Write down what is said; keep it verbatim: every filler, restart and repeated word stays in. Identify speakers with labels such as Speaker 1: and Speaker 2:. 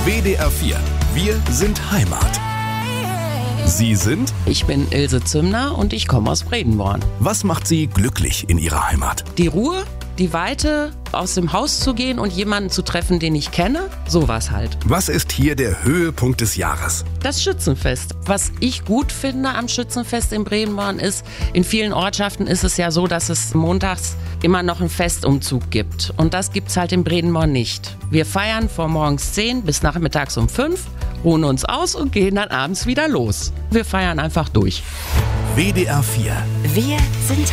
Speaker 1: W D R vier. Wir sind Heimat. Sie sind?
Speaker 2: Ich bin Ilse Zümmner und ich komme aus Bredenborn.
Speaker 1: Was macht Sie glücklich in Ihrer Heimat?
Speaker 2: Die Ruhe, die Weite, aus dem Haus zu gehen und jemanden zu treffen, den ich kenne, sowas halt.
Speaker 1: Was ist hier der Höhepunkt des Jahres?
Speaker 2: Das Schützenfest. Was ich gut finde am Schützenfest in Bredenborn ist, in vielen Ortschaften ist es ja so, dass es montags immer noch einen Festumzug gibt. Und das gibt's halt in Bredenborn nicht. Wir feiern von morgens zehn bis nachmittags um fünf, ruhen uns aus und gehen dann abends wieder los. Wir feiern einfach durch.
Speaker 1: W D R vier.
Speaker 3: Wir sind